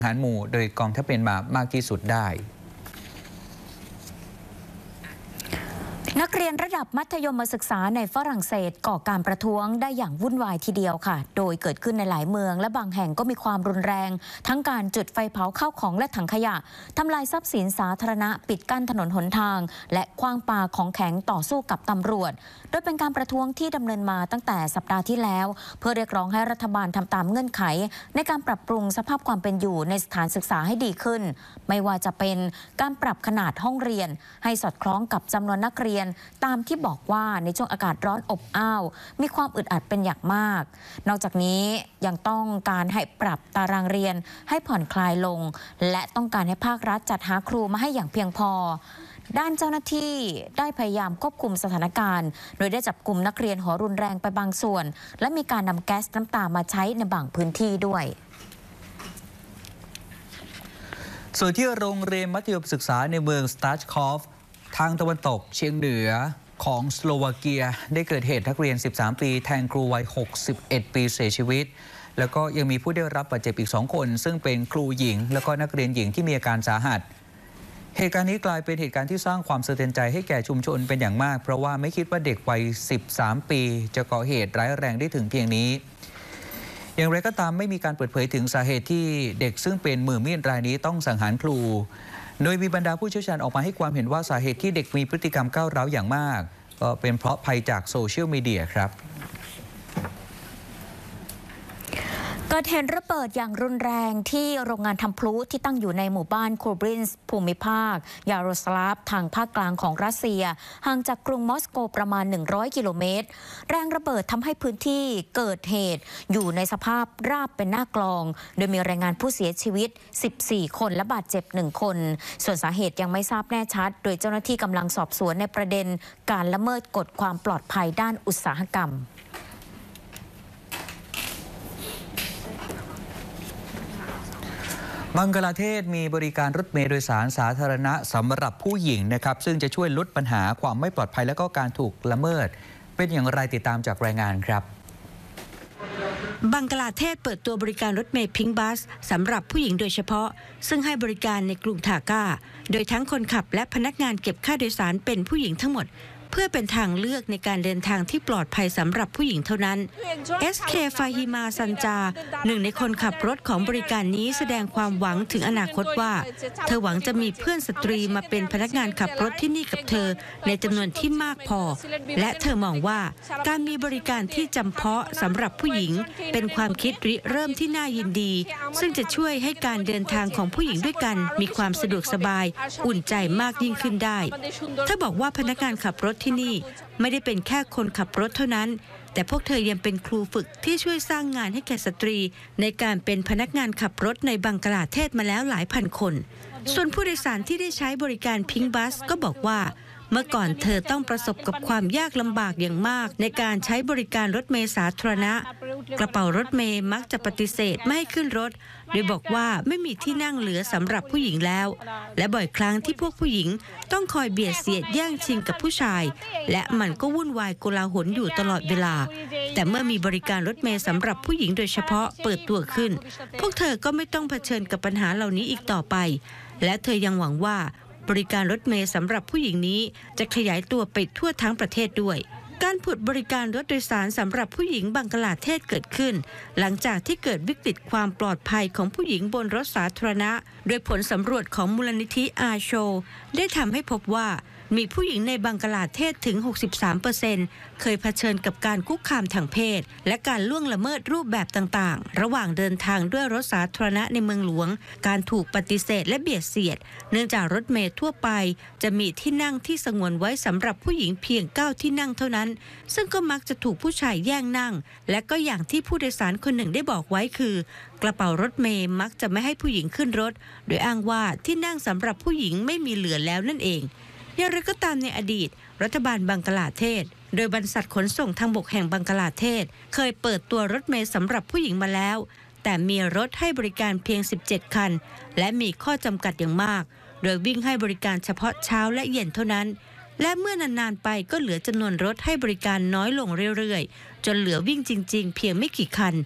ทหารหมู่โดยกองทัพเมียนมามากที่สุดได้นักเรียนระดับมัธยมศึกษาในฝรั่งเศสก่อการประท้วงได้อย่างวุ่นวายทีเดียวค่ะโดยเกิดขึ้นในหลายเมืองและบางแห่งก็มีความรุนแรงทั้งการจุดไฟเผาข้าวของและถังขยะทำลายทรัพย์สินสาธารณะปิดกั้นถนนหนทางและขว้างปาของแข็งต่อสู้กับตำรวจโดยเป็นการประท้วงที่ดำเนินมาตั้งแต่สัปดาห์ที่แล้วเพื่อเรียกร้องให้รัฐบาลทำตามเงื่อนไขในการปรับปรุงสภาพความเป็นอยู่ในสถานศึกษาให้ดีขึ้นไม่ว่าจะเป็นการปรับขนาดห้องเรียนให้สอดคล้องกับจำนวนนักเรียนตามที่บอกว่าในช่วงอากาศร้อนอบอ้าวมีความอึดอัดเป็นอย่างมากนอกจากนี้ยังต้องการให้ปรับตารางเรียนให้ผ่อนคลายลงและต้องการให้ภาครัฐจัดหาครูมาให้อย่างเพียงพอด้านเจ้าหน้าที่ได้พยายามควบคุมสถานการณ์โดยได้จับกลุ่มนักเรียนหัวรุนแรงไปบางส่วนและมีการนำแก๊สน้ำตามาใช้ในบางพื้นที่ด้วยส่วนที่โรงเรียนมัธยมศึกษาในเมืองสตาชคอฟทางตะวันตกเฉียงเหนือของสโลวาเกียได้เกิดเหตุนักเรียน13ปีแทงครูวัย61ปีเสียชีวิตแล้วก็ยังมีผู้ได้รับบาดเจ็บอีก2คนซึ่งเป็นครูหญิงแล้วก็นักเรียนหญิงที่มีอาการสาหัสเหตุการณ์นี้กลายเป็นเหตุการณ์ที่สร้างความสะเทือนใจให้แก่ชุมชนเป็นอย่างมากเพราะว่าไม่คิดว่าเด็กวัย13ปีจะก่อเหตุร้ายแรงได้ถึงเพียงนี้อย่างไรก็ตามไม่มีการเปิดเผยถึงสาเหตุที่เด็กซึ่งเป็นมือมีดรายนี้ต้องสังหารครูโดยมีบรรดาผู้เชี่ยวชาญออกมาให้ความเห็นว่าสาเหตุที่เด็กมีพฤติกรรมก้าวร้าวอย่างมากก็เป็นเพราะภัยจากโซเชียลมีเดียครับเกิดเหตุระเบิดอย่างรุนแรงที่โรงงานทำพลุที่ตั้งอยู่ในหมู่บ้านคูบรินส์ภูมิภาคยาโรสลาฟทางภาคกลางของรัสเซียห่างจากกรุงมอสโกประมาณ100กิโลเมตรแรงระเบิดทำให้พื้นที่เกิดเหตุอยู่ในสภาพราบเป็นหน้ากลองโดยมีรายงานผู้เสียชีวิต14คนและบาดเจ็บ1คนส่วนสาเหตุยังไม่ทราบแน่ชัดโดยเจ้าหน้าที่กำลังสอบสวนในประเด็นการละเมิดกฎความปลอดภัยด้านอุตสาหกรรมบังกลาเทศมีบริการรถเมล์โดยสารสาธารณะสำหรับผู้หญิงนะครับซึ่งจะช่วยลดปัญหาความไม่ปลอดภัยและก็การถูกละเมิดเป็นอย่างไรติดตามจากรายงานครับบังกลาเทศเปิดตัวบริการรถเมล์พิงค์บัสสำหรับผู้หญิงโดยเฉพาะซึ่งให้บริการในกรุงทาก้าโดยทั้งคนขับและพนักงานเก็บค่าโดยสารเป็นผู้หญิงทั้งหมดเพื่อเป็นทางเลือกในการเดินทางที่ปลอดภัยสำหรับผู้หญิงเท่านั้น SK ฟาฮิมาซันจาหนึ่งในคนขับรถของบริการนี้แสดงความหวังถึงอนาคตว่าเธอหวังจะมีเพื่อนสตรีมาเป็นพนักงานขับรถที่นี่กับเธอในจำนวนที่มากพอและเธอมองว่าการมีบริการที่จำเพาะสำหรับผู้หญิงเป็นความคิดริเริ่มที่น่ายินดีซึ่งจะช่วยให้การเดินทางของผู้หญิงด้วยกันมีความสะดวกสบายอุ่นใจมากยิ่งขึ้นได้เธอบอกว่าพนักงานขับรถที่นี่ไม่ได้เป็นแค่คนขับรถเท่านั้นแต่พวกเธอยังเป็นครูฝึกที่ช่วยสร้างงานให้แก่สตรีในการเป็นพนักงานขับรถในบังกลาเทศมาแล้วหลายพันคนส่วนผู้โดยสารที่ได้ใช้บริการพิงค์บัสก็บอกว่าเมื่อก่อนเธอต้องประสบกับความยากลำบากอย่างมากในการใช้บริการรถเมล์สาธารณะกระเป๋ารถเมล์มักจะปฏิเสธไม่ให้ขึ้นรถโดยบอกว่าไม่มีที่นั่งเหลือสำหรับผู้หญิงแล้วและบ่อยครั้งที่พวกผู้หญิงต้องคอยเบียดเสียดแย่งชิงกับผู้ชายและมันก็วุ่นวายโกลาหลอยู่ตลอดเวลาแต่เมื่อมีบริการรถเมล์สำหรับผู้หญิงโดยเฉพาะเปิดตัวขึ้นพวกเธอก็ไม่ต้องเผชิญกับปัญหาเหล่านี้อีกต่อไปและเธอยังหวังว่าบริการรถเมล์สำหรับผู้หญิงนี้จะขยายตัวไปทั่วทั้งประเทศด้วยการผุดบริการรถโดยสารสำหรับผู้หญิงบังกลาเทศเกิดขึ้นหลังจากที่เกิดวิกฤตความปลอดภัยของผู้หญิงบนรถสาธารณะโดยผลสำรวจของมูลนิธิอาโชได้ทำให้พบว่ามีผู้หญิงในบังกลาเทศถึง 63% เคยเผชิญกับการคุกคามทางเพศและการล่วงละเมิดรูปแบบต่างๆระหว่างเดินทางด้วยรถสาธารณะในเมืองหลวงการถูกปฏิเสธและเบียดเสียดเนื่องจากรถเมล์ทั่วไปจะมีที่นั่งที่สงวนไว้สำหรับผู้หญิงเพียง9ที่นั่งเท่านั้นซึ่งก็มักจะถูกผู้ชายแย่งนั่งและก็อย่างที่ผู้โดยสารคนหนึ่งได้บอกไว้คือกระเป๋ารถเมล์มักจะไม่ให้ผู้หญิงขึ้นรถโดยอ้างว่าที่นั่งสำหรับผู้หญิงไม่มีเหลือแล้วนั่นเองอย่างไรก็ตามในอดีตรัฐบาลบังกลาเทศโดยบริษัทขนส่งทางบกแห่งบังกลาเทศเคยเปิดตัวรถเมล์สำหรับผู้หญิงมาแล้วแต่มีรถให้บริการเพียง17คันและมีข้อจำกัดอย่างมากโดยวิ่งให้บริการเฉพาะเช้าและเย็นเท่านั้นและเมื่อนานๆไปก็เหลือจำนวนรถให้บริการน้อยลงเรื่อยๆจนเหลือวิ่งจริงๆเพียงไม่กี่คัน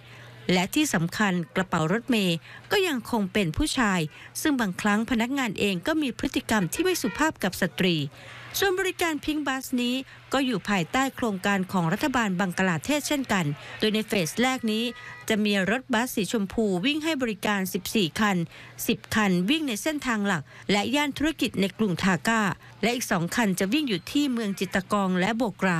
และที่สำคัญกระเป๋ารถเมล์ก็ยังคงเป็นผู้ชาย ซึ่งบางครั้งพนักงานเองก็มีพฤติกรรมที่ไม่สุภาพกับสตรีส่วนบริการพิงค์บัสนี้ก็อยู่ภายใต้โครงการของรัฐบาลบังกลาเทศเช่นกันโดยในเฟสแรกนี้จะมีรถบัสสีชมพูวิ่งให้บริการ14คัน10คันวิ่งในเส้นทางหลักและย่านธุรกิจในกรุงทาก้าและอีก2คันจะวิ่งอยู่ที่เมืองจิตตกองและโบกรา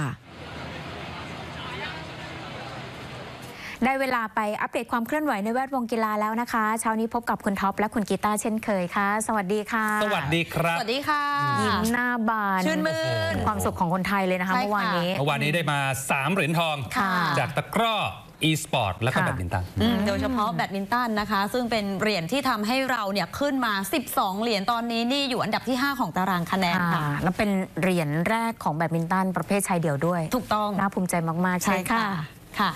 ได้เวลาไปอัปเดตความเคลื่อนไหวในแวดวงกีฬาแล้วนะคะเช้านี้พบกับคุณท็อปและคุณกีตาร์เช่นเคยค่ะสวัสดีค่ะสวัสดีครับสวัสดีค่ะยิ้มหน้าบานชื่นมื่นความสุขของคนไทยเลยนะคะเมื่อวานนี้ได้มา3เหรียญทองจากตะกร้อe-sport และก็แบดมินตันโดยเฉพาะแบดมินตันนะคะซึ่งเป็นเหรียญที่ทำให้เราเนี่ยขึ้นมา12เหรียญตอนนี้นี่อยู่อันดับที่5ของตารางคะแนนค่ะแล้วเป็นเหรียญแรกของแบดมินตันประเภทชายเดี่ยวด้วยถูกต้องน่าภูมิใจมากๆใช่ค่ะ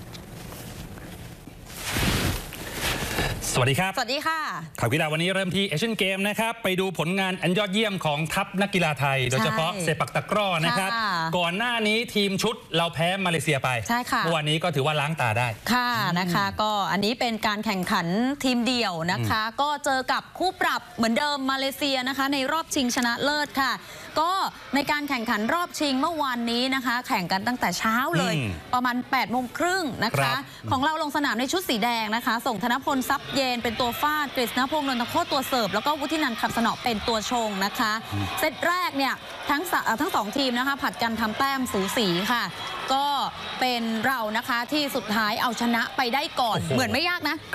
สวัสดีครับสวัสดีค่ะข่าวกีฬาวันนี้เริ่มที่เอเชียนเกมนะครับไปดูผลงานอันยอดเยี่ยมของทัพนักกีฬาไทยโดยเฉพาะเซปักตะกร้อนะครับก่อนหน้านี้ทีมชุดเราแพ้มาเลเซียไปใช่ค่ะเมื่อวานนี้ก็ถือว่าล้างตาได้ค่ะนะคะก็อันนี้เป็นการแข่งขันทีมเดี่ยวนะคะก็เจอกับคู่ปรับเหมือนเดิมมาเลเซียนะคะในรอบชิงชนะเลิศค่ะก็ในการแข่งขันรอบชิงเมื่อวานนี้นะคะแข่งกันตั้งแต่เช้าเลยประมาณ8:30นะคะของเราลงสนามในชุดสีแดงนะคะส่งธนพลทรัพย์เย็นเป็นตัวฟาดกฤษณพงษ์นนทโคตรตัวเสิร์ฟแล้วก็วุฒินันท์ขับสนอเป็นตัวชงนะคะเซตแรกเนี่ยทั้ง2ทีมนะคะผัดกันทำแต้มสูสีค่ะก็เป็นเรานะคะที่สุดท้ายเอาชนะไปได้ก่อนเหมือนไม่ยากนะ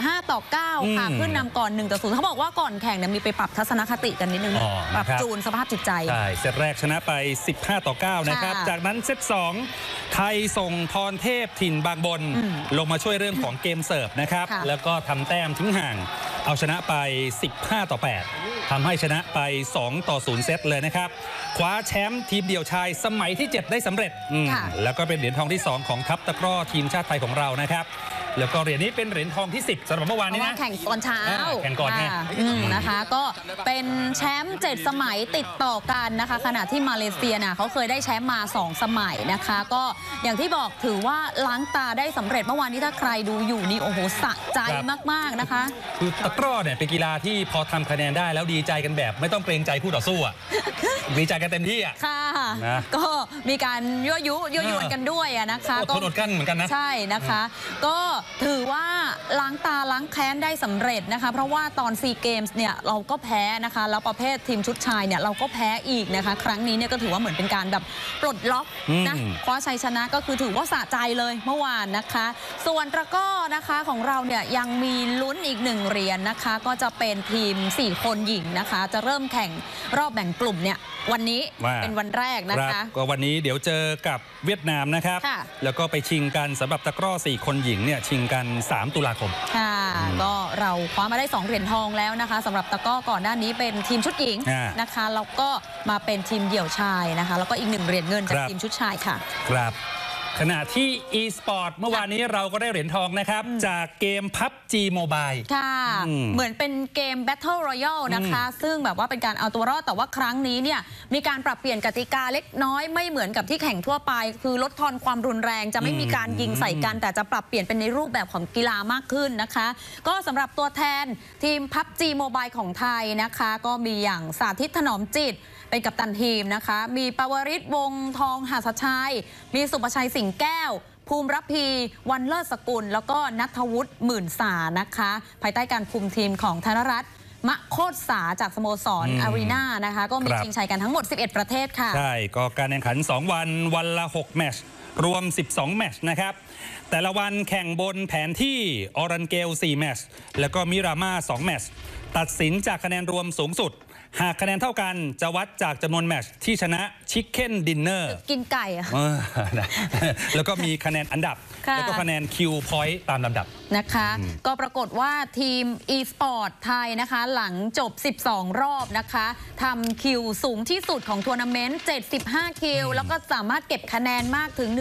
15-9ค่ะขึ้นนำก่อน1-0เขาบอกว่าก่อนแข่งเนี่ยมีไปปรับทัศนคติกันนิดนึงปรับจูนสภาพจิตใจใช่เซตแรกชนะไป15-9นะครับจากนั้นเซต2ไทยส่งพรเทพถิ่นบางบนลงมาช่วยเรื่องของเกมเสิร์ฟนะครับแล้วก็ทำแต้มทิ้งห่างเอาชนะไป15-8ทำให้ชนะไป2-0เซตเลยนะครับคว้าแชมป์ทีมเดี่ยวชายสมัยที่7ได้สำเร็จแล้วก็เป็นเหรียญทองที่2ของทัพตะกร้อทีมชาติไทยของเรานะครับแล้วก็เหรียญนี้เป็นเหรียญทองที่10สำหรับเมื่อวานนี้นะแข่งตอนเช้าแข่งก่อนไงนะคะก็เป็นแชมป์7สมัยติดต่อกันนะคะขณะที่มาเลเซียน่ะเขาเคยได้แชมป์มา2สมัยนะคะก็อย่างที่บอกถือว่าล้างตาได้สำเร็จเมื่อวานนี้ถ้าใครดูอยู่นี่โอ้โหสะใจมากๆนะคะคือตะกร้อเนี่ยเป็นกีฬาที่พอทำคะแนนได้แล้วดีใจกันแบบไม่ต้องเกรงใจคู่ต่อสู้อ่ะดีใจกันเต็มที่อ่ะค่ะก็มีการยั่วยวนกันด้วยนะคะก็อดกันเหมือนกันนะใช่นะคะก็ถือว่าล้างตาล้างแค้นได้สำเร็จนะคะเพราะว่าตอนซีเกมส์เนี่ยเราก็แพ้นะคะแล้วประเภททีมชุดชายเนี่ยเราก็แพ้อีกนะคะครั้งนี้เนี่ยก็ถือว่าเหมือนเป็นการแบบปลดล็อกนะคว้าชัยชนะก็คือถือว่าสะใจเลยเมื่อวานนะคะส่วนตะกร้อนะคะของเราเนี่ยยังมีลุ้นอีก1เหรียญนะคะก็จะเป็นทีม4คนหญิงนะคะจะเริ่มแข่งรอบแบ่งกลุ่มเนี่ยวันนี้เป็นวันแรกนะคะก็วันนี้เดี๋ยวเจอกับเวียดนามนะครับแล้วก็ไปชิงกันสำหรับตะกร้อ4คนหญิงเนี่ยชิงกัน3 ตุลาคมค่ะก็เราคว้ามาได้2เหรียญทองแล้วนะคะสำหรับตะกร้อก่อนหน้านี้เป็นทีมชุดหญิงนะคะแล้วก็มาเป็นทีมเดี่ยวชายนะคะแล้วก็อีก1เหรียญเงินจากทีมชุดชายค่ะครับขณะที่ e-sport เมื่อวานนี้เราก็ได้เหรียญทองนะครับจากเกม PUBG Mobile ค่ะเหมือนเป็นเกม Battle Royale นะคะซึ่งแบบว่าเป็นการเอาตัวรอดแต่ว่าครั้งนี้เนี่ยมีการปรับเปลี่ยนกติกาเล็กน้อยไม่เหมือนกับที่แข่งทั่วไปคือลดทอนความรุนแรงจะไม่มีการยิงใส่กันแต่จะปรับเปลี่ยนเป็นในรูปแบบของกีฬามากขึ้นนะคะก็สำหรับตัวแทนทีม PUBG Mobile ของไทยนะคะก็มีอย่างสาธิตถนอมจิตเป็นกัปตันทีมนะคะมีปวริศวงศ์ทองหาสชัยมีสุประชัยสิงห์แก้วภูมิรับพีวันเลิศสกุลแล้วก็ณัฐวุฒิหมื่นสานะคะภายใต้การคุมทีมของธนรัตน์มะโคตรสาจากสโมสรอารีนานะคะก็มีชิงชัยกันทั้งหมด11ประเทศค่ะใช่ก็การแข่งขัน2วันละ6แมตช์รวม12แมตช์นะครับแต่ละวันแข่งบนแผนที่ออรันเกล4แมตช์แล้วก็มิรามา2แมตช์ตัดสินจากคะแนนรวมสูงสุดหากคะแนนเท่ากันจะวัดจากจำนวนแมตช์ที่ชนะชิคเก้นดินเนอร์กินไก่อะแล้วก็มีคะแนนอันดับแล้วก็คะแนนคิวพอยต์ตามลำดับนะคะก็ปรากฏว่าทีม e-sport ไทยนะคะหลังจบ12รอบนะคะทำคิวสูงที่สุดของทัวร์นาเมนต์75คิวแล้วก็สามารถเก็บคะแนนมากถึง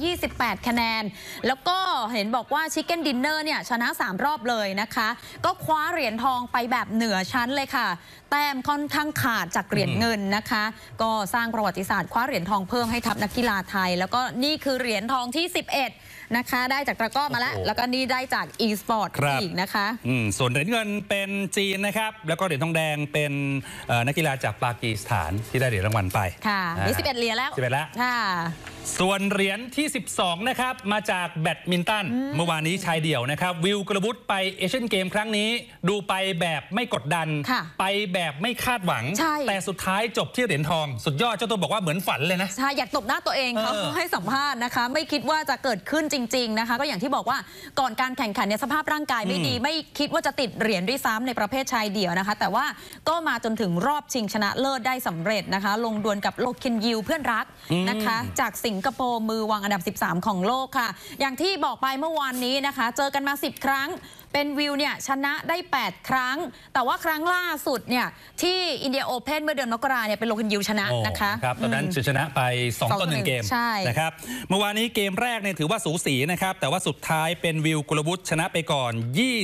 128คะแนนแล้วก็เห็นบอกว่าชิคเก้นดินเนอร์เนี่ยชนะ3รอบเลยนะคะก็คว้าเหรียญทองไปแบบเหนือชั้นเลยค่ะแต้มค่อนข้างขาดจากเหรียญเงินนะคะก็สร้างประวัติศาสตร์คว้าเหรียญทองเพิ่มให้ทัพนักกีฬาไทยแล้วก็นี่คือเหรียญทองที่11 นะคะได้จากตะกร้อมาแล้วก็นี่ได้จาก e-sport อีกนะคะส่วนเหรียญเงินเป็นจีนนะครับแล้วก็เหรียญทองแดงเป็นนักกีฬาจากปากีสถานที่ได้เหรียญรางวัลไปค่ะมี11 เหรียญแล้ว 11แล้วค่ะส่วนเหรียญที่12นะครับมาจากแบดมินตันเมื่อวานนี้ชายเดี่ยวนะครับวิวกระบุตไปเอเชียนเกมครั้งนี้ดูไปแบบไม่กดดันไปแบบไม่คาดหวังแต่สุดท้ายจบที่เหรียญทองสุดยอดเจ้าตัวบอกว่าเหมือนฝันเลยนะใช่อยากตบหน้าตัวเองเขาให้สัมภาษณ์นะคะไม่คิดว่าจะเกิดขึ้นจริงๆนะคะก็อย่างที่บอกว่าก่อนการแข่งขันเนี่ยสภาพร่างกายไม่ดีไม่คิดว่าจะติดเหรียญด้วยซ้ำในประเภทชายเดี่ยวนะคะแต่ว่าก็มาจนถึงรอบชิงชนะเลิศได้สำเร็จนะคะลงดวลกับโลคินยิวเพื่อนรักนะคะจากสิงคโปร์มือวางอันดับ13ของโลกค่ะอย่างที่บอกไปเมื่อวานนี้นะคะเจอกันมา10 ครั้งเป็นวิวเนี่ยชนะได้8 ครั้งแต่ว่าครั้งล่าสุดเนี่ยที่อินเดียโอเพ่นเมื่อเดือนมกราเนี่ยเป็นโลคินยิวชนะนะคะครับตอนนั้นชนะไป2-1 เกมนะครับเมื่อวานนี้เกมแรกเนี่ยถือว่าสูสีนะครับแต่ว่าสุดท้ายเป็นวิวกุลวุฒิชนะไปก่อน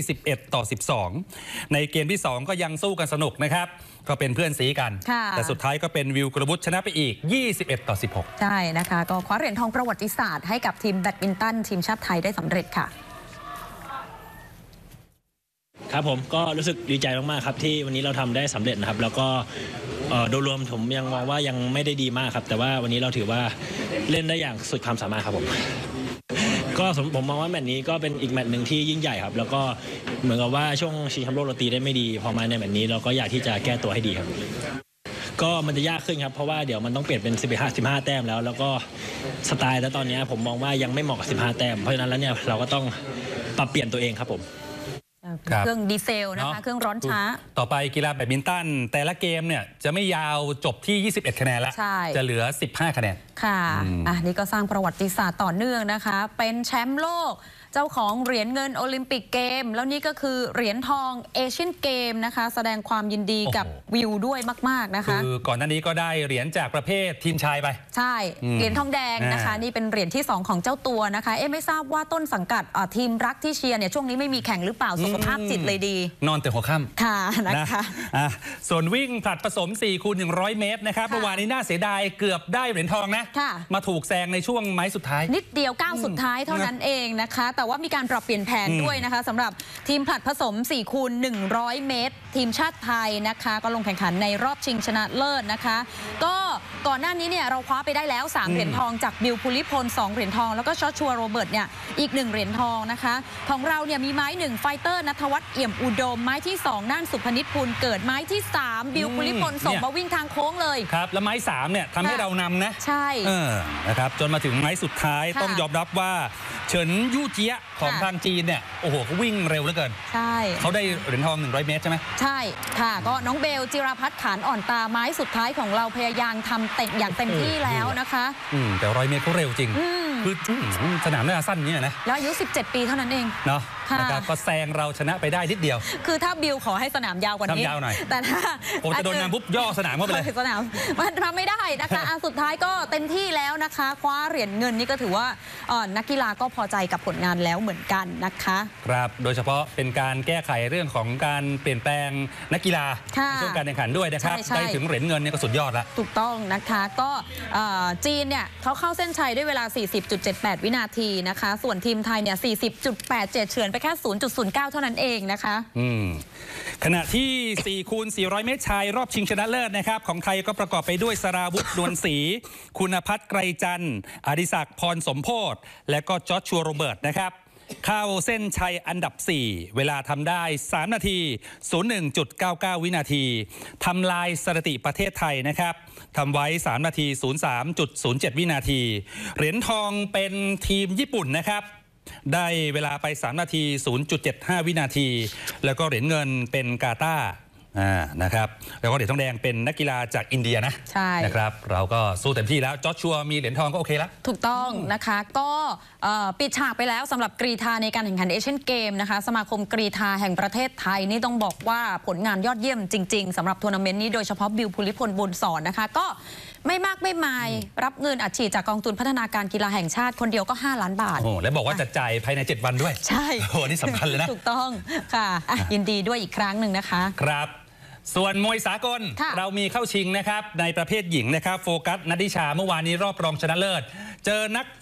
21-12ในเกมที่2ก็ยังสู้กันสนุกนะครับก็เป็นเพื่อนสีกันแต่สุดท้ายก็เป็นวิวกระบุตชนะไปอีก21-16 ใช่นะคะก็คว้าเหรียญทองประวัติศาสตร์ให้กับทีมแบดมินตันทีมชาติไทยได้สำเร็จค่ะครับผมก็รู้สึกดีใจมากๆครับที่วันนี้เราทำได้สำเร็จนะครับแล้วก็โดยรวมผมยังมองว่ายังไม่ได้ดีมากครับแต่ว่าวันนี้เราถือว่าเล่นได้อย่างสุดความสามารถครับก็ผมมองว่าแมตช์นี้ก็เป็นอีกแมตช์หนึ่งที่ยิ่งใหญ่ครับแล้วก็เหมือนกับว่าช่วงชิงแชมป์โลกเราตีได้ไม่ดีพอมาในแมตช์นี้เราก็อยากที่จะแก้ตัวให้ดีครับก็มันจะยากขึ้นครับเพราะว่าเดี๋ยวมันต้องเปลี่ยนเป็น15 แต้มแล้วก็สไตล์แล้วตอนนี้ผมมองว่ายังไม่เหมาะกับ15 แต้มเพราะฉะนั้นแล้วเนี่ยเราก็ต้องปรับเปลี่ยนตัวเองครับผมเครื่องดีเซลนะคะเครื่องร้อนช้าต่อไปกีฬาแบดมินตันแต่ละเกมเนี่ยจะไม่ยาวจบที่21 คะแนนแล้วจะเหลือ15 คะแนนค่ะนี่ก็สร้างประวัติศาสตร์ต่อเนื่องนะคะเป็นแชมป์โลกเจ้าของเหรียญเงินโอลิมปิกเกมแล้วนี่ก็คือเหรียญทองเอเชียนเกมนะคะแสดงความยินดีกับวิวด้วยมากๆนะคะคือก่อนหน้านี้ก็ได้เหรียญจากประเภททีมชายไปใช่เหรียญทองแดงนะคะนี่เป็นเหรียญที่2ของเจ้าตัวนะคะไม่ทราบว่าต้นสังกัดทีมรักที่เชียร์เนี่ยช่วงนี้ไม่มีแข่งหรือเปล่าสุขภาพจิตเลยดีนอนแต่หัวค่ำค่ะนะคะส่วนวิ่งผลัดผสม4x100 เมตรนะครับเมื่อวานนี้น่าเสียดายเกือบได้เหรียญทองนะมาถูกแซงในช่วงไม้สุดท้ายนิดเดียวก้าวสุดท้ายเท่านั้นเองนะคะแต่ว่ามีการปรับเปลี่ยนแผนด้วยนะคะสำหรับทีมผลัดผสม4x100 เมตรทีมชาติไทยนะคะก็ลงแข่งขันในรอบชิงชนะเลิศนะคะก็ก่อนหน้านี้เนี่ยเราคว้าไปได้แล้ว3 เหรียญทองจากบิลภูริพล2 เหรียญทองแล้วก็ชอชัวโรเบิร์ตเนี่ยอีก1 เหรียญทองนะคะของเราเนี่ยมีไม้1ไฟเตอร์ณัฐวัฒน์เอี่ยมอุดมไม้ที่2น่านสุพนิชภูลเกิดไม้ที่3บิลภูริพลส่งมาวิ่งทางโค้งเลยครับแล้วไม้3เนี่ยทำให้เรานำนะใช่นะครับจนมาถึงไม้สุดท้ายต้องยอมรับว่าเฉินยู่เจี้ยของทางจีนเนี่ยโอ้โหเขาวิ่งเร็วเหลือเกินใช่เขาได้เหรียญทอง100 เมตรใช่ไหมใช่ค่ะก็น้องเบลจิราพัฒน์ขานอ่อนตาไม้สุดท้ายของเราพยายามทำเตะอย่างเต็มที่แล้วนะคะแต่100 เมตรเขาเร็วจริงคือสนามน่าสั้นนี่นะแล้วอายุ17 ปีเท่านั้นเองเนาะนะครับก็แซงเราชนะไปได้นิดเดียวคือถ้าบิลขอให้สนามยาวกว่านี้ยาวหน่อยแต่ถ้าผมจะโดนนำปุ๊บย่อสนามเข้าไปเลยสนามมันทำไม่ได้นะคะสุดท้ายก็เต็มที่แล้วนะคะคว้าเหรียญเงินนี่ก็ถือว่านักกีฬาก็พอใจกับผลงานแล้วเหมือนกันนะคะครับโดยเฉพาะเป็นการแก้ไขเรื่องของการเปลี่ยนแปลงนักกีฬาในช่วงการแข่งขันด้วยนะครับได้ถึงเหรียญเงินนี่ก็สุดยอดแล้วถูกต้องนะคะก็จีนเนี่ยเขาเข้าเส้นชัยด้วยเวลา 40.78 วินาทีนะคะส่วนทีมไทยเนี่ย 40.87 เฉือนไปแค่ 0.09 เท่านั้นเองนะคะขณะที่4x400 เมตรชายรอบชิงชนะเลิศนะครับของไทยก็ประกอบไปด้วยสราวุธนวลศรีคุณพัฒน์ไกรจันทร์อดิศักดิ์พรสมโพธิ์และก็จอร์จชัวโรเบิร์ตนะครับเข้าเส้นชัยอันดับ4เวลาทำได้3 นาที 01.99 วินาทีทำลายสถิติประเทศไทยนะครับทำไว้3 นาที 03.07 วินาทีเหรียญทองเป็นทีมญี่ปุ่นนะครับได้เวลาไป3 นาที 0.75 วินาทีแล้วก็เหรียญเงินเป็นกาตาร์นะครับแล้วก็เหรียญทองแดงเป็นนักกีฬาจากอินเดียนะใช่นะครับเราก็สู้เต็มที่แล้วจอร์จชัวมีเหรียญทองก็โอเคแล้วถูกต้องนะคะก็ปิดฉากไปแล้วสำหรับกรีฑาในการแข่งขันเอเชียนเกมนะคะสมาคมกรีฑาแห่งประเทศไทยนี่ต้องบอกว่าผลงานยอดเยี่ยมจริงๆสำหรับทัวร์นาเมนต์นี้โดยเฉพาะบิลภูริพลบุญสอนนะคะก็ไม่มากไม่มายรับเงินอัดฉีดจากกองทุนพัฒนาการกีฬาแห่งชาติคนเดียวก็5 ล้านบาทโอ้และบอกว่าจะจ่ายภายใน7 วันด้วยใช่โอ้นี่สำคัญเลยนะถูกต้องค่ะยินดีด้วยอีกครั้งหนึ่งนะคะครับส่วนมวยสากลเรามีเข้าชิงนะครับในประเภทหญิงนะครับโฟกัสนัทธิชาเมื่อวานนี้รอบรองชนะเลิศเจอนักชก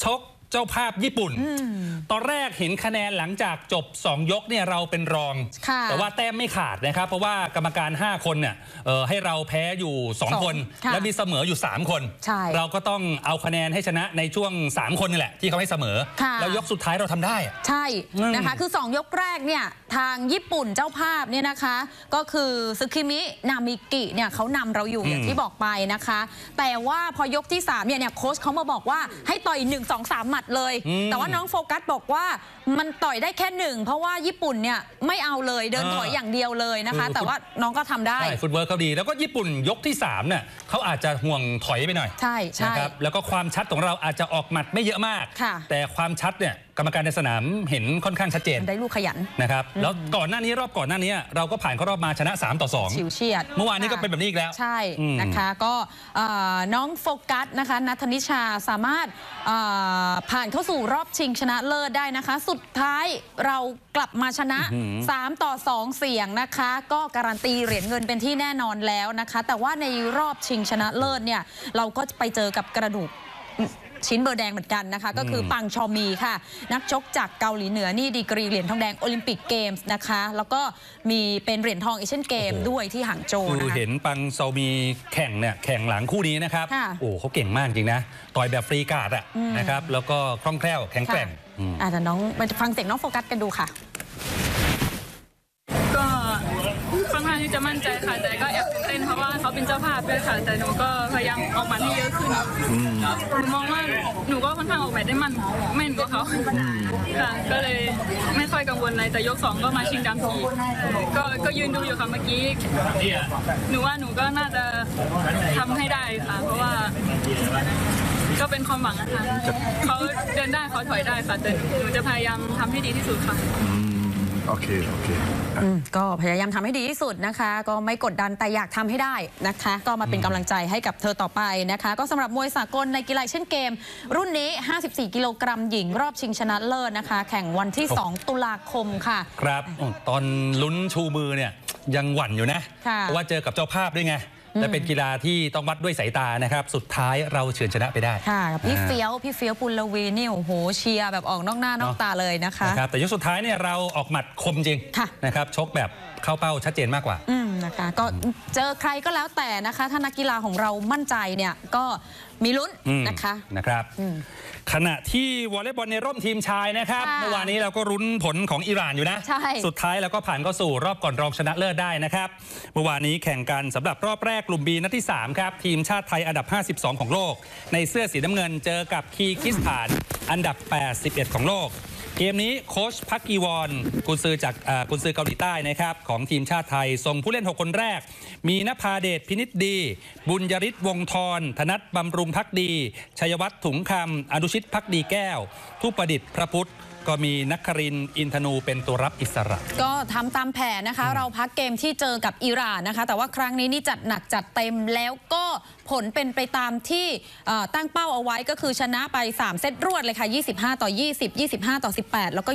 เจ้าภาพญี่ปุ่นตอนแรกเห็นคะแนนหลังจากจบ2ยกเนี่ยเราเป็นรองแต่ว่าแต้มไม่ขาดนะครับเพราะว่ากรรมการ5คนเนี่ยให้เราแพ้อยู่2คนและมีเสมออยู่3คนเราก็ต้องเอาคะแนนให้ชนะในช่วง3คนนี่แหละที่เขาให้เสมอแล้วยกสุดท้ายเราทำได้ใช่นะคะคือ2ยกแรกเนี่ยทางญี่ปุ่นเจ้าภาพเนี่ยนะคะก็คือซึคิมินามิกิเนี่ยเขานำเราอยู่อย่างที่บอกไปนะคะแต่ว่าพอยกที่3เนี่ยโค้ชเขามาบอกว่าให้ต่อย1 2 3หมัดเลยแต่ว่าน้องโฟกัสบอกว่ามันต่อยได้แค่1เพราะว่าญี่ปุ่นเนี่ยไม่เอาเลยเดินถอยอย่างเดียวเลยนะคะแต่ว่าน้องก็ทำได้ฟุตเวิร์กเขาดีแล้วก็ญี่ปุ่นยกที่3เนี่ยเขาอาจจะห่วงถอยไปหน่อยใช่นะครับแล้วก็ความชัดของเราอาจจะออกหมัดไม่เยอะมากแต่ความชัดเนี่ยกรรมการในสนามเห็นค่อนข้างชัดเจนได้ลูกขยันนะครับแล้วก่อนหน้านี้รอบก่อนหน้านี้เราก็ผ่านเข้ารอบมาชนะ3-2 ฉิวเฉียดเมื่อวานนี้ก็เป็นแบบนี้อีกแล้วใช่นะคะก็น้องโฟกัสนะคะณัฐนิชาสามารถผ่านเข้าสู่รอบชิงชนะเลิศได้นะคะสุดท้ายเรากลับมาชนะ3-2เสียงนะคะก็การันตีเหรียญเงินเป็นที่แน่นอนแล้วนะคะแต่ว่าในรอบชิงชนะเลิศเนี่ยเราก็ไปเจอกับกระดูกชิ้นเบอร์แดงเหมือนกันนะคะก็คือปังชอมีค่ะนักชกจากเกาหลีเหนือนี่ดีกรีเหรียญทองแดงโอลิมปิกเกมส์นะคะแล้วก็มีเป็นเหรียญทองเอเชียนเกมด้วยที่หางโจวนะคะคือเห็นปังชอมีแข่งหลังคู่นี้นะครับโอ้เขาเก่งมากจริงนะต่อยแบบฟรีการ์ดนะครับแล้วก็คล่องแคล่วแข็งแกร่งแต่น้องมาฟังเสียงน้องโฟกัสกันดูค่ะค่อนข้างที่จะมั่นใจค่ะแต่ก็แอบตื่นเต้นเพราะว่าเขาเป็นเจ้าภาพด้วยค่ะแต่หนูก็พยายามออกหมัดให้เยอะขึ้นหนูมองว่าหนูก็ค่อนข้างออกหมัดได้แม่นกว่าเขาค่ะก็เลยไม่ค่อยกังวลอะไรแต่ยก2ก็มาชิงดำทีก็ยืนดูอยู่ค่ะเมื่อกี้หนูว่าหนูก็น่าจะทำให้ได้ค่ะเพราะว่าก็เป็นความหวังนะคะเขาเดินได้เขาถอยได้ค่ะแต่หนูจะพยายามทำให้ดีที่สุดค่ะโอเคก็พยายามทำให้ดีที่สุดนะคะก็ไม่กดดันแต่อยากทำให้ได้นะคะก็มาเป็นกำลังใจให้กับเธอต่อไปนะคะก็สำหรับมวยสากลในกีฬาเช่นเกมรุ่นนี้54กิโลกรัมหญิงรอบชิงชนะเลิศนะคะแข่งวันที่2ตุลาคมค่ะครับตอนลุ้นชูมือเนี่ยยังหวั่นอยู่นะเพราะว่าเจอกับเจ้าภาพด้วยไงและเป็นกีฬาที่ต้องวัดด้วยสายตานะครับสุดท้ายเราเฉือนชนะไปได้ค่ะพี่เฟี้ยวปุณลวีนี่โอ้โหเชียร์แบบออกนอกหน้านอกตาเลยนะคะแต่ยกสุดท้ายเนี่ยเราออกหมัดคมจริงนะครับชกแบบเข้าเป้าชัดเจนมากกว่านะคะก็เจอใครก็แล้วแต่นะคะถ้านักกีฬาของเรามั่นใจเนี่ยก็มีลุ้นนะครับขณะที่วอลเลย์บอลในร่มทีมชายนะครับเมื่อวานนี้เราก็รุ้นผลของอิหร่านอยู่นะสุดท้ายเราก็ผ่านเข้าสู่รอบก่อนรองชนะเลิศได้นะครับเมื่อวานนี้แข่งกันสำหรับรอบแรกกลุ่ม B นัดที่3ครับทีมชาติไทยอันดับ52ของโลกในเสื้อสีน้ำเงินเจอกับคีร์กิสถานอันดับ81ของโลกเกมนี้โค้ชพักกีวอนกุนซือจากกุนซือเกาหลีใต้นะครับของทีมชาติไทยส่งผู้เล่น6คนแรกมีณภาเดชพินิจดีบุญยริศวงศ์ธรธนัทบำรุงพักดีชัยวัฒน์ถุงคำอนุชิตพักดีแก้วทุประดิษฐ์พระพุทธก็มีนักครินทร์อินทนูเป็นตัวรับอิสระก็ทำตามแผนนะคะเราพักเกมที่เจอกับอิหร่านนะคะแต่ว่าครั้งนี้นี่จัดหนักจัดเต็มแล้วก็ผลเป็นไปตามที่ตั้งเป้าเอาไว้ก็คือชนะไป3เซตรวดเลยค่ะ25-20 25-18แล้วก็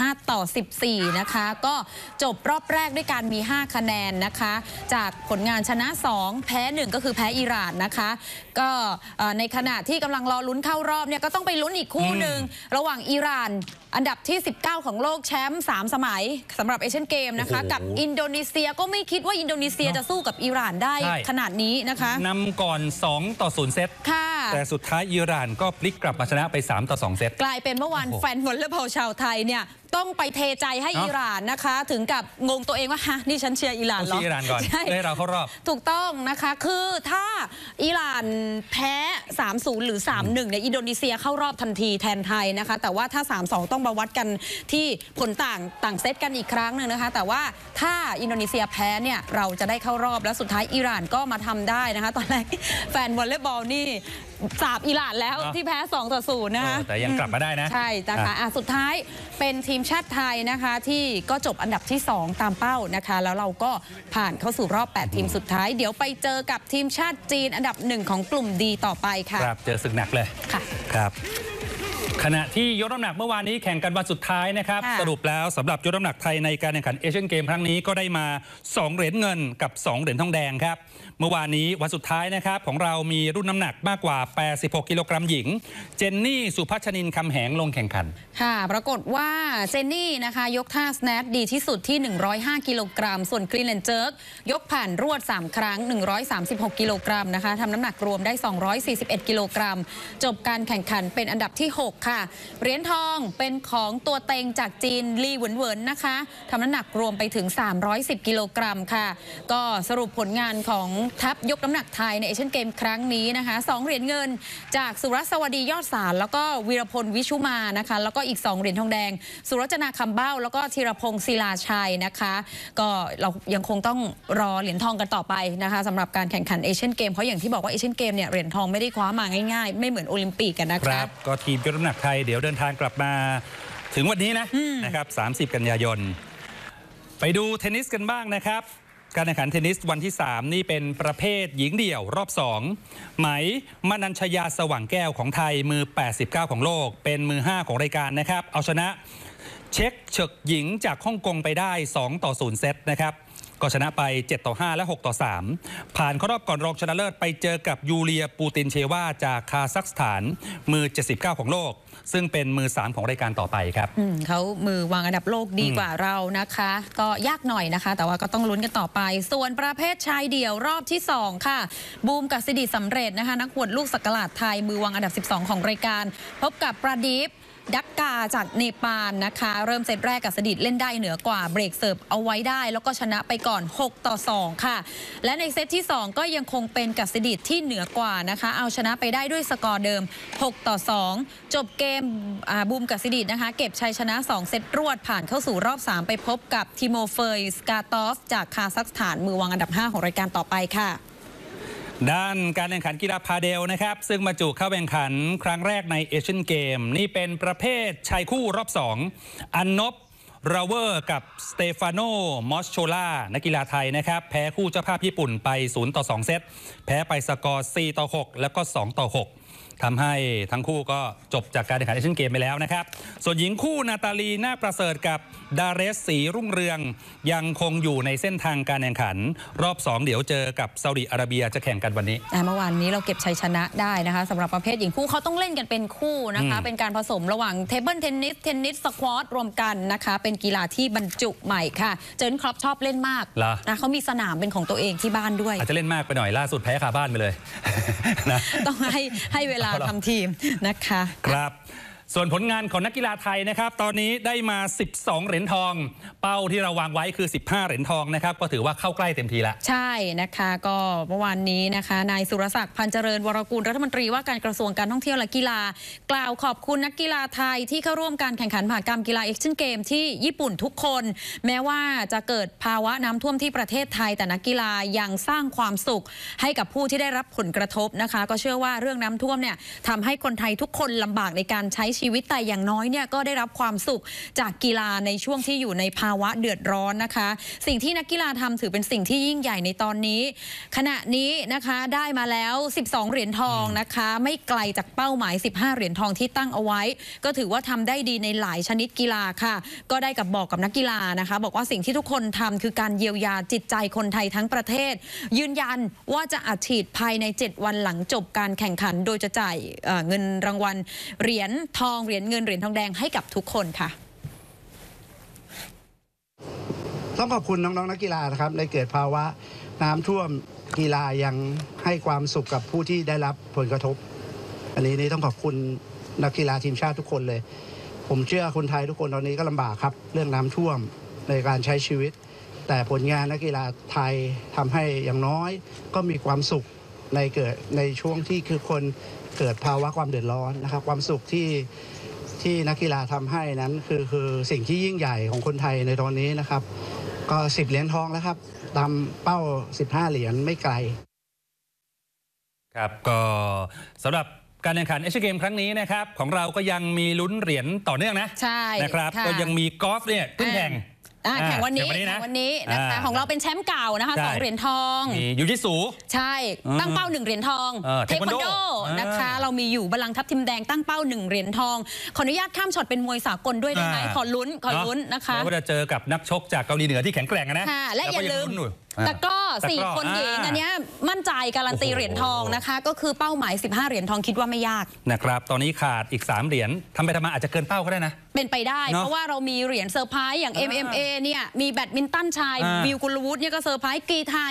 25-14นะคะก็จบรอบแรกด้วยการมี5คะแนนนะคะจากผลงานชนะ2แพ้1ก็คือแพ้อิหร่านนะคะก็ในขณะที่กำลังรอลุ้นเข้ารอบเนี่ยก็ต้องไปลุ้นอีกคู่หนึ่งระหว่างอิหร่านอันดับที่19ของโลกแชมป์3สมัยสำหรับเอเชียนเกมนะคะกับอินโดนีเซียก็ไม่คิดว่าอินโดนีเซียจะสู้กับอิหร่านได้ขนาดนี้นะคะนำก่อน2-0 เซตแต่สุดท้ายอิหร่านก็พลิกกลับมาชนะไป3-2 เซตกลายเป็นเมื่อวานแฟนวอลเลย์บอลชาวไทยเนี่ยต้องไปเทใจให้อิหร่านนะคะถึงกับงงตัวเองว่าฮะนี่ฉันเชียร์อิหร่านเหรออิหร่านก่อนให้เราเข้ารอบถูกต้องนะคะคือถ้าอิหร่านแพ้ 3-0 หรือ 3-1 เนี่ยอินโดนีเซียเข้ารอบทันทีแทนไทยนะคะแต่ว่าถ้า 3-2 ต้องมาวัดกันที่ผลต่างเซตกันอีกครั้งหนึ่งนะคะแต่ว่าถ้าอินโดนีเซียแพ้เนี่ยเราจะได้เข้ารอบแล้วสุดท้ายอิหร่านก็มาทำได้นะคะตอนแรกแฟนวอลเลย์บอลนี่สาบอิหร่านแล้วที่แพ้ 2-0 นะคะแต่ยังกลับมาได้นะใช่นะคะสุดท้ายเป็นทีมชาติไทยนะคะที่ก็จบอันดับที่2ตามเป้านะคะแล้วเราก็ผ่านเข้าสู่รอบ8ทีมสุดท้ายเดี๋ยวไปเจอกับทีมชาติจีนอันดับ1ของกลุ่มดีต่อไปค่ะครับเจอศึกหนักเลยค่ะครับขณะที่ยกน้ำหนักเมื่อวานนี้แข่งกันวันสุดท้ายนะครับสรุปแล้วสำหรับยกน้ำหนักไทยในการแข่งขันเอเชียนเกมครั้งนี้ก็ได้มา2เหรียญเงินกับ2เหรียญทองแดงครับเมื่อวานนี้วันสุดท้ายนะครับของเรามีรุ่นน้ำหนักมากกว่า86กิโลกรัมหญิงเจนนี่สุพัชนินคำแหงลงแข่งขันค่ะปรากฏว่าเจนนี่นะคะยกท่าสแนทดีที่สุดที่105กิโลกรัมส่วนคลีนแอนด์เจิร์กยกผ่านรวด3ครั้ง136กิโลกรัมนะคะทำน้ำหนักรวมได้241กิโลกรัมจบการแข่งขันเป็นอันดับที่6ค่ะเหรียญทองเป็นของตัวเต็งจากจีนลีเหวินเหวินนะคะทำน้ำหนักรวมไปถึง310กิโลกรัมค่ะก็สรุปผลงานของทัพยกน้ำหนักไทยในเอเชียนเกมครั้งนี้นะคะ2เหรียญเงินจากสุรัสวดียอดสารแล้วก็วีรพลวิชุมานะคะแล้วก็อีก2เหรียญทองแดงสุรจนาคำเบ้าแล้วก็ธีรพงศ์ศิลาชัยนะคะก็เรายังคงต้องรอเหรียญทองกันต่อไปนะคะสำหรับการแข่งขันเอเชียนเกมเพราะอย่างที่บอกว่าเอเชียนเกมเนี่ยเหรียญทองไม่ได้คว้ามาง่ายๆไม่เหมือนโอลิมปิกกันนะครับก็ทีมยกน้ำหนักไทยเดี๋ยวเดินทางกลับมาถึงวันนี้นะครับ30 กันยายนไปดูเทนนิสกันบ้างนะครับการแข่งขันเทนนิสวันที่3นี่เป็นประเภทหญิงเดี่ยวรอบ2ไหมมนัญชยาสว่างแก้วของไทยมือ89ของโลกเป็นมือ5ของรายการนะครับเอาชนะเช็คเฉิกหญิงจากฮ่องกงไปได้2-0 เซตนะครับก็ชนะไป7-5และ6-3ผ่านเข้ารอบก่อนรองชนะเลิศไปเจอกับยูเลียปูตินเชวาจากคาซัคสถานมือ79ของโลกซึ่งเป็นมือ3ของรายการต่อไปครับเขามือวางอันดับโลกดีกว่าเรานะคะก็ยากหน่อยนะคะแต่ว่าก็ต้องลุ้นกันต่อไปส่วนประเภทชายเดี่ยวรอบที่2ค่ะบูมกัสดิสำเร็จนะคะนักหวดลูกสักหลาดไทยมือวางอันดับ12ของรายการพบกับประดิษฐ์ดักกาจากเนปาลนะคะเริ่มเซตแรกกัสดิษฐ์เล่นได้เหนือกว่าเบรกเสิร์ฟเอาไว้ได้แล้วก็ชนะไปก่อน6-2ค่ะและในเซตที่2ก็ยังคงเป็นกัสดิษฐ์ที่เหนือกว่านะคะเอาชนะไปได้ด้วยสกอร์เดิม6-2จบเกมบูมกัสดิษฐ์นะคะเก็บชัยชนะ2เซตรวดผ่านเข้าสู่รอบ3ไปพบกับทิโมเฟยสกาตอฟจากคาซัคสถานมือวางอันดับ5ของรายการต่อไปค่ะด้านการแข่งขันกีฬาพาเดลนะครับซึ่งบรรจุเข้าแข่งขันครั้งแรกในเอเชียนเกมนี่เป็นประเภทชายคู่รอบ2อันนบราเวอร์กับสเตฟานโนมอสโชล่านักกีฬาไทยนะครับแพ้คู่เจ้าภาพญี่ปุ่นไป0-2 เซตแพ้ไปสกอร์4-6แล้วก็2-6ทำให้ทั้งคู่ก็จบจากการแข่งขันเอเชียนเกมไปแล้วนะครับส่วนหญิงคู่นาตาลีนาประเสริฐกับดาเรสศรีรุ่งเรืองยังคงอยู่ในเส้นทางการแข่งขันรอบ2เดี๋ยวเจอกับซาอุดิอาระเบียจะแข่งกันวันนี้เมื่อวานนี้เราเก็บชัยชนะได้นะคะสำหรับประเภทหญิงคู่เขาต้องเล่นกันเป็นคู่นะคะเป็นการผสมระหว่างเทเบิลเทนนิสสควอตรวมกันนะคะเป็นกีฬาที่บรรจุใหม่ค่ะเจนครอปชอบเล่นมากนะเขามีสนามเป็นของตัวเองที่บ้านด้วยอาจจะเล่นมากไปหน่อยล่าสุดแพ้คาบ้านไปเลยนะต้องให้เวลาทำทีมนะคะครับส่วนผลงานของนักกีฬาไทยนะครับตอนนี้ได้มา12เหรียญทองเป้าที่เราวางไว้คือ15เหรียญทองนะครับก็ถือว่าเข้าใกล้เต็มทีแล้วใช่นะคะก็เมื่อวานนี้นะคะนายสุรศักดิ์พันเจริญวรกุลรัฐมนตรีว่าการกระทรวงการท่องเที่ยวและกีฬากล่าวขอบคุณนักกีฬาไทยที่เข้าร่วมการแข่งขันมหกรรมกีฬาเอเชียนเกมที่ญี่ปุ่นทุกคนแม้ว่าจะเกิดภาวะน้ำท่วมที่ประเทศไทยแต่นักกีฬายังสร้างความสุขให้กับผู้ที่ได้รับผลกระทบนะคะก็เชื่อว่าเรื่องน้ำท่วมเนี่ยทำให้คนไทยทุกคนลำบากในการใช้ชีวิตแต่อย่างน้อยเนี่ยก็ได้รับความสุขจากกีฬาในช่วงที่อยู่ในภาวะเดือดร้อนนะคะสิ่งที่นักกีฬาทำถือเป็นสิ่งที่ยิ่งใหญ่ในตอนนี้ขณะนี้นะคะได้มาแล้ว12เหรียญทองนะคะไม่ไกลจากเป้าหมาย15เหรียญทองที่ตั้งเอาไว้ก็ถือว่าทำได้ดีในหลายชนิดกีฬาค่ะก็ได้บอกกับนักกีฬานะคะบอกว่าสิ่งที่ทุกคนทำคือการเยียวยาจิตใจคนไทยทั้งประเทศยืนยันว่าจะอัดฉีดภายใน7วันหลังจบการแข่งขันโดยจะจ่ายเงินรางวัลเหรียญทองเหรียญเงินเหรียญทองแดงให้กับทุกคนค่ะต้องขอบคุณน้องๆนักกีฬานะครับในเกิดภาวะน้ำท่วมกีฬายังให้ความสุขกับผู้ที่ได้รับผลกระทบอันนี้ต้องขอบคุณนักกีฬาทีมชาติทุกคนเลยผมเชื่อคนไทยทุกคนตอนนี้ก็ลำบากครับเรื่องน้ำท่วมในการใช้ชีวิตแต่ผลงานนักกีฬาไทยทำให้อย่างน้อยก็มีความสุขในช่วงที่คือคนเกิดภาวะความเดือดร้อนนะครับความสุขที่นักกีฬาทำให้นั้นคือสิ่งที่ยิ่งใหญ่ของคนไทยในตอนนี้นะครับก็10เหรียญทองแล้วครับตามเป้า15เหรียญไม่ไกลครับก็สำหรับการแข่งขันเอเชียนเกมครั้งนี้นะครับของเราก็ยังมีลุ้นเหรียญต่อเนื่องนะใช่นะครับก็ยังมีกอล์ฟเนี่ยขึ้นแข่งแข่งวันนี้นะคะของเราเป็นแชมป์เก่านะคะ2 เหรียญทองมียูจิสูใช่ตั้งเป้า1 เหรียญทองเทควันโดนะคะเรามีอยู่บัลลังก์ทัพทิมแดงตั้งเป้า1 เหรียญทองขออนุญาตข้ามช็อตเป็นมวยสากลด้วยได้ไหมขอลุ้นนะคะว่าจะเจอกับนักชกจากเกาหลีเหนือที่แข็งแกร่งนะและอย่าลืมตะกร้อ4 คนหญิงอันนี้มั่นใจการันตีเหรียญทองนะคะก็คือเป้าหมาย15 เหรียญทองคิดว่าไม่ยากนะครับตอนนี้ขาดอีก3 เหรียญทำไปทำมาอาจจะเกินเป้าก็ได้นะเป็นไปได้เพราะว่าเรามีเหรียญเซอร์ไพรส์อย่าง MMA เนี่ยมีแบดมินตันชายวิวกุลวุฒิเนี่ยก็เซอร์ไพรส์กีฬา